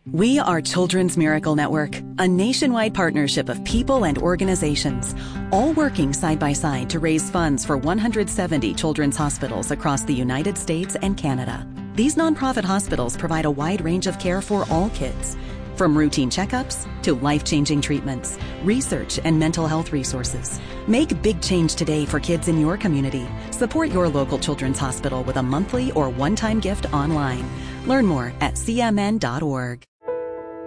We are Children's Miracle Network, a nationwide partnership of people and organizations, all working side by side to raise funds for 170 children's hospitals across the United States and Canada. These nonprofit hospitals provide a wide range of care for all kids, from routine checkups to life-changing treatments, research, and mental health resources. Make big change today for kids in your community. Support your local children's hospital with a monthly or one-time gift online. Learn more at cmn.org.